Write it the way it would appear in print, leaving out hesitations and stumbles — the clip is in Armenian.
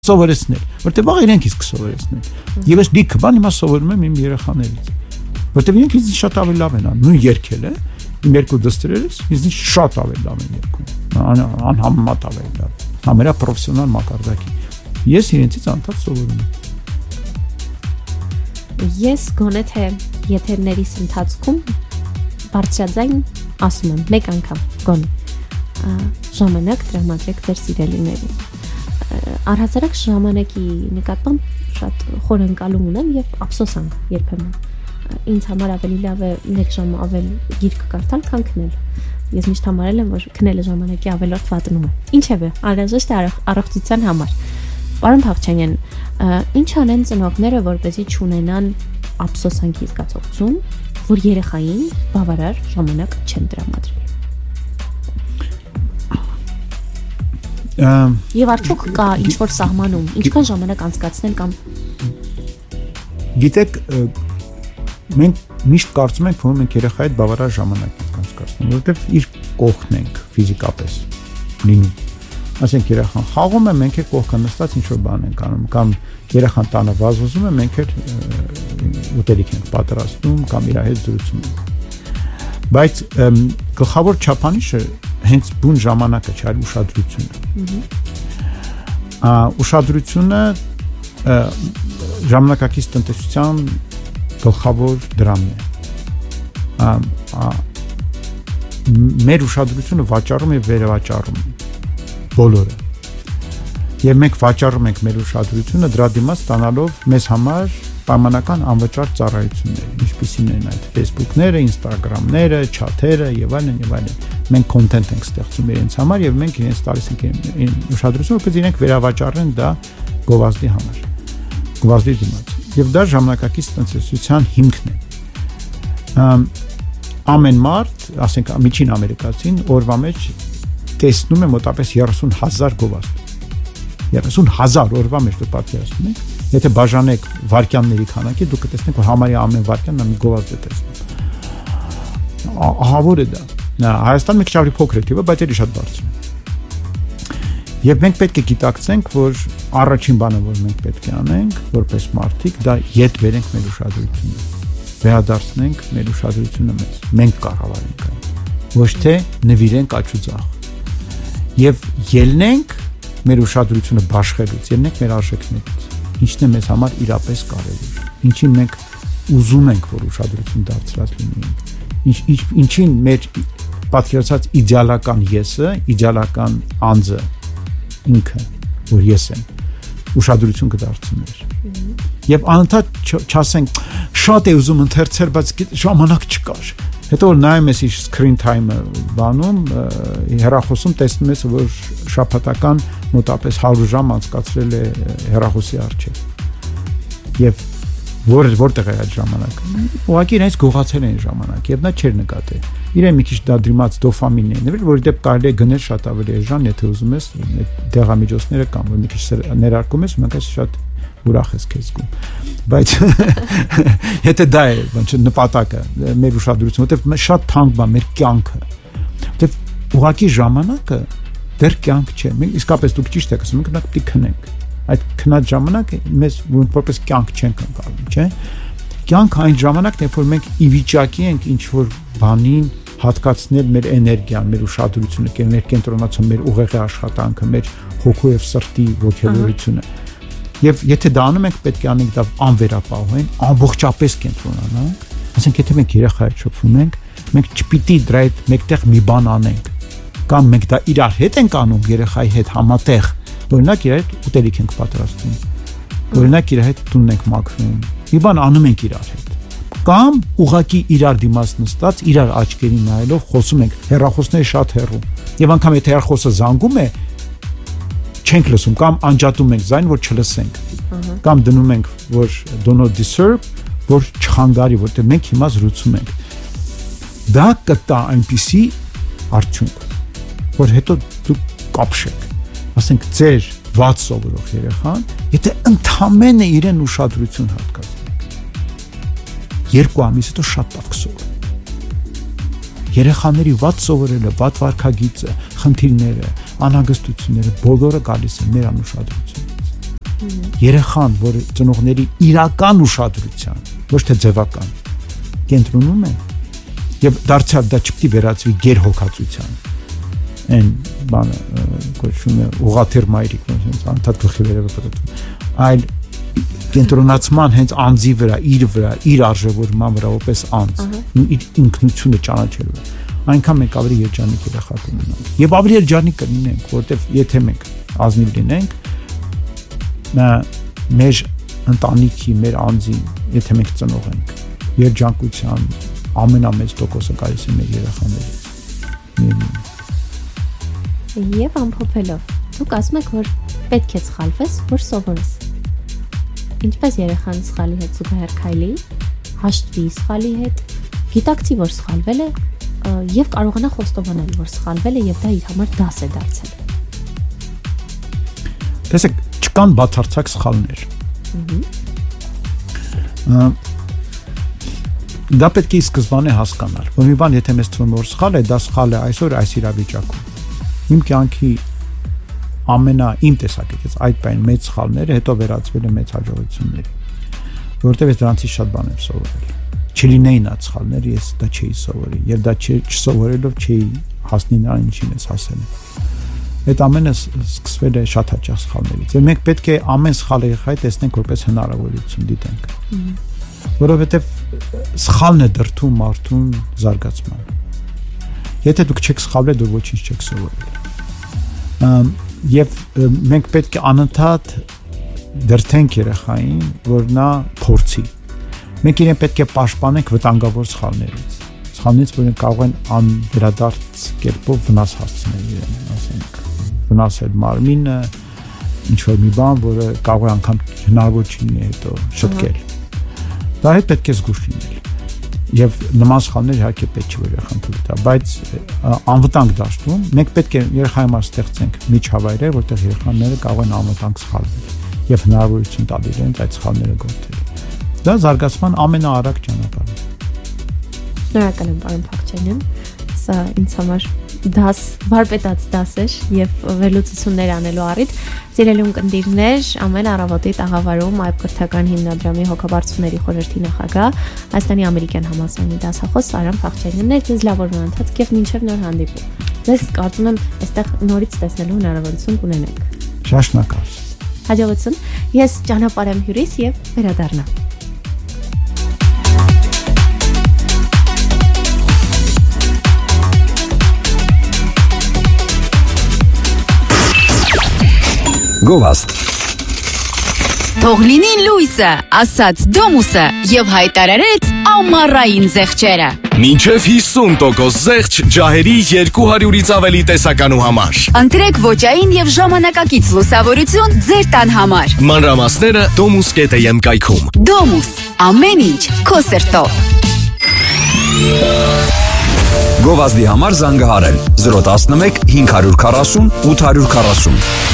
սովորեցնել, որտեղ վաղ իրենք իսկ սովորեցնել։ Եվ ես լիքը բան հիմա սովորում եմ իմ երեխաներից, որտեղ իրենք ինձ շատ ավելի լավ են անում, նույն երգել է, իմ երկու դստերերս ինձ շատ ավելի լավ են երգում, անհամեմատ ավելի լավ, համերա պրոֆեսիոնալ մակարդակի։ Ես իրենցից անդադ սովորում եմ։ Ես գոնե թե եթերներիս ընթացքում բարձրաձայն ասում եմ մեկ անգամ գոնե ժամանակ տրամադրեք ձեր սիրելիներին։ Առհասարակ ժամանակի նկատմամբ շատ խոր ընկալում ունեմ եւ ափսոսանք երբեմն։ Ինձ համար ավելի լավ է 1 ժամ ավել գիրք կարդալ, քան քնել։ Ես միշտ համարել եմ, որ քնելը ժամանակի ավելորդ վատնում է։ Ինչևէ, անհրաժեշտ է առողջության համար։ Պարոն Փախչյանյան, ինչ անեն ծնողները, որպեսզի չունենան ափսոսանքի զգացողություն, որ երեխային բավարար ժամանակ չեն տրամադրել։ Եվ արդյոք կա ինչ-որ սահմանում, ինչքան ժամանակ անցկացնել կամ Գիտեք, մենք միշտ կարծում ենք, որ մենք երեխայի հետ բավարար ժամանակ ենք անցկացնում, որովհետև իր կողքն ենք ֆիզիկապես լինում։ Ասենք երեխան խաղում է, մենք էլ կողքը նստած ինչ-որ բան ենք անում, կամ երեխան տանը վազվզում է, մենք էլ ուտելիք ենք պատրաստում կամ իր հետ զրուցում ենք։ Բայց գլխավոր չափանիշը հենց բուն ժամանակը չէ, այլ ուշադրությունը։ Ուշադրությունը ժամանակակից տնտեսության գլխավոր դրամն է։ Մեր ուշադրությունը վաճառում եւ վերավաճառում են բոլորը։ Եվ մենք վաճառում ենք մեր ուշադրությունը դրա դիմաց ստանալով մեզ համար պայմանական անվճար ծառայություններ, ինչպիսին են այդ Facebook-ները, Instagram-ները, chat-երը եւ այլն եւ այլն։ Մենք content ենք ստեղծում իրենց համար եւ մենք իրենց տալիս ենք ուշադրություն, որպեսզի իրենք վերավաճառեն դա գովազդի համար։ Գովազդի դիմաց։ Եվ դա ժամանակակից տնտեսության հիմքն է։ Ամեն մարդ, ասենք միջին ամերիկացին, օրվա մեջ տեսնում է մոտապես 30,000 գովազդ։ 30,000 օրվա մեջ դուք պատկերացնում եք, եթե բաժանեք վարկյանների քանակի, դուք կտեսնեք, որ համարյա ամեն վարկյան նա մի գովազդ է տեսնում։ Ահավոր է դա։ Հայաստանը մի քիչ ավելի փոքր է թիվը, բայց էլի շատ բարձր է։ Եվ մենք պետք է գիտակցենք, որ առաջին բանը, որ մենք պետք է անենք, որպես մարդիկ, դա ետ բերենք մեր ուշադրությունը։ Վերադարձնենք մեր ուշադրությունը մեզ։ Մենք կառավարենք այն։ Ոչ թե նվիրենք աչուձախ։ Եվ ելնենք մեր ուշադրությունը բաշխելուց, ելնենք մեր արժեքներից։ Ինչն է մեզ համար իրապես կարևոր։ Ինչին մենք ուզում ենք, որ ուշադրություն դարձրած լինի։ Ինչին մեր պատկերացած իդեալական եսը, իդեալական անձը ինքը, որ ես եմ, ուշադրություն կդարձներ։ Եվ անընդհատ չասենք, շատ է ուզում ընթերցել, բայց ժամանակ չկար։ Հետո որ նայում ես իր screen time-ը բանում, հեռախոսում տեսնում ես, որ շաբաթական մոտապես 100 ժամ անցկացրել է հեռախոսի առջև։ Եվ որտեղ է այդ ժամանակը։ Ուղղակի իրենց գողացել են ժամանակ, եւ նա չէր նկատել։ Իրեն մի քիչ դա դրիմաց դոֆամինն է նվեր, որի դեպ կարելի է գնել շատ ավելի էժան, եթե ուզում ես, այդ դեղամիջոցները կամ որ մի քիչ ներարկում ես, մենքս շատ ուրախ ես քեզ զգում։ Բայց եթե դա է, ոնց նպատակը, մեր ուշադրությունը, որտեվ շատ թանկ բան մեր կյանքը։ Որտեվ ուղղակի ժամանակը դեռ կյանք չէ։ Մենք իսկապես դուք ճիշտ եք ասում, մենք պետք է քնենք։ Այդ քնած ժամանակը մեզ որպես կյանք չենք ընկալում, չէ՞։ Կյանքը այն ժամանակն է, որ մենք ի վիճակի ենք ինչ որ բանին հատկացնել մեր էներգիան, մեր ուշադրությունը, կենտրոնացում մեր ուղեղի աշխատանքը, մեր հոգու եւ սրտի ոգևորությունը։ Եվ եթե դա անում ենք, պետք է անենք դա անվերապահորեն, ամբողջապես կենտրոնանանք։ Ասենք եթե մենք երեխայի հետ շփվում ենք, մենք չպիտի դրա հետ մեկտեղ մի բան անենք, կամ մենք դա իրար հետ ենք անում երեխայի հետ համատեղ, օրինակ իր հետ ուտելիք ենք պատրաստում, օրինակ իր հետ տունն ենք մաքրում, մի բան անում ենք իրար հետ, կամ ուղակի իրար դիմաց նստած, իրար աչքերին նայելով խոսում ենք, հեռախոսները շատ հեռու, եւ անգամ եթե հեռախոսը զանգում է, չենք լսում, կամ անջատում ենք ձայն, որ չլսենք, կամ դնում ենք, որ do not disturb, որ չխանգարի, որտեղ մենք հիմա զրուցում ենք։ Դա կտա այնպիսի արդյունք, որ հետո դուք կապշեք, ասենք ձեր վատ սովորող երեխան, եթե ընդամենը իրեն ուշադրություն հատկացնեք, 2 ամիս հետո շատ լավ կսովորի։ Երեխաների վատ սովորելը, վատ վարքագիծը, խնդիրները, անհանգստությունները բոլորը գալիս են մեր անուշադրությունից։ Երեխան, որ ծնողների իրական ուշադրության, ոչ թե ձևական, կենտրոնում է եւ դարձյալ դա չպետք է վերածվի գերհոգացության։ Այն բանը կոչվում է ուղղաթիռ մայրիկ, ոնց անդադ գլխի վերևը պատտվում, այլ կենտրոնացման հենց անձի վրա, իր արժևորման վրա որպես անձ, իր ինքնությունը ճանաչելու։ Այնքան մենք ավելի երջանիկ երեխա կունենանք։ Եվ ավելի երջանիկ կլինենք, որովհետև եթե մենք ազնիվ լինենք, մեր ընտանիքի, մեր անձի, եթե մենք ծնող ենք, երջանկության ամենամեծ տոկոսը գալիս է մեր երեխաներից։ Եվ ամփոփելով, դուք ասում եք, որ պետք է սխալվես, որ սովորես։ Ինչպես երեխան սխալի հետ զուգահեռ քայլի, հաշտվի սխալի հետ, գիտակցի, որ սխալվել է եւ կարողանա խոստովանել, որ սխալվել է եւ դա իր համար դաս է դարձել։ Տեսեք, չկան բացարձակ սխալներ։ Դա պետք է սկզբանե հասկանալ, որ մի բան եթե մեզ թվում է որ սխալ է, դա սխալ է այսօր այս իրավիճակում։ Իմ կյանքի իմ տեսակետից այդ բան մեծ սխալները հետո վերածվել են մեծ հաջողությունների, որովհետև ես դրանցից շատ բան եմ սովորել։ Չլինեին այդ սխալները, ես դա չէի սովորի, եւ դա չսովորելով չէի հասնի նրան ինչին ես հասել։ Այդ ամենը սկսվել է շատ հաճախ սխալներից։ Եվ մենք պետք է ամեն սխալը եղայ տեսնենք որպես հնարավորություն դիտենք։ Որովհետև սխալն է դրդում մարդուն զարգացման։ Եթե դուք չեք սխալվել, դուք ոչինչ չեք սովորել։ Եվ մենք պետք է անընդհատ դրթենք երեխային, որ նա փորձի։ Մենք իրեն պետք է պաշտպանենք վտանգավոր սխալներից, որ կարող են անվերադարձ կերպով վնաս հասցնել իրեն, ասենք, վնասել մարմինը, ինչ-որ մի բան, որը կարող է անգամ հնարավոր չլինի հետո շտկել։ Դա հետ պետք է զգուշ լինել։ Եվ նման սխալներ իհարկե պետք չէ որ երեխան թույլ տա, բայց անվտանգ դաշտում մենք պետք է երեխայի համար ստեղծենք միջավայրեր, որտեղ երեխաները կարող են անվտանգ սխալվել եւ հնարավորություն տալ իրենց այդ սխալները գործել։ Դա զարգացման ամենաարագ ճանապարհն է։ Շնորհակալ եմ, պարոն Փախչյանյան։ Սա ինձ համար վարպետաց դաս էր եւ վերլուծություններ անելու առիթ։ Սիրելի ունկնդիրներ, ամեն առավոտի տաղավարում այբ կրթական հիմնադրամի հոգաբարձությունների խորհրդի նախագահ Հայաստանի ամերիկյան համալսարանի դասախոս Արամ Փախչյանյանն էր։ Ձեզ լավ օր մնացած եւ մինչեւ նոր հանդիպում։ Ձեզ կարծում եմ այստեղ նորից տեսնելու հնարավորություն կունենանք։ Շնորհակալ։ Հաջողություն։ Ես ճանապարհ եմ հյուրիս եւ վերադառնամ։ Գովաստ Թող լինի լույսը, ասաց Դոմուսը եւ հայտարարեց ամառային զեղչերը։ Մինչև 50% զեղչ ջահերի 200-ից ավելի տեսականու համար։ Ընտրեք ոճային եւ ժամանակակից լուսավորություն ձեր տան համար։ Մանրամասները domus.am կայքում։ Դոմուս, ամեն ինչ քո սրտով։ Գովազդի համար զանգահարել 011 540 840